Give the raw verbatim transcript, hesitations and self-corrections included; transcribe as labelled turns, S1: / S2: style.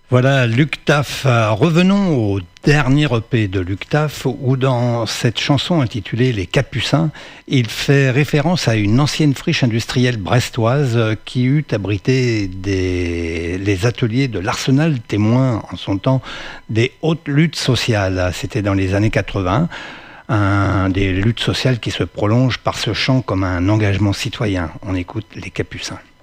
S1: Voilà, Luc Taff. Euh, Revenons au dernier E P de Luc Taff, où dans cette chanson intitulée Les Capucins, il fait référence à une ancienne friche industrielle brestoise euh, qui eut abrité des... les ateliers de l'Arsenal, témoin en son temps des hautes luttes sociales. C'était dans les années quatre-vingts. Un des luttes sociales qui se prolongent par ce chant comme un engagement citoyen. On écoute Les Capucins.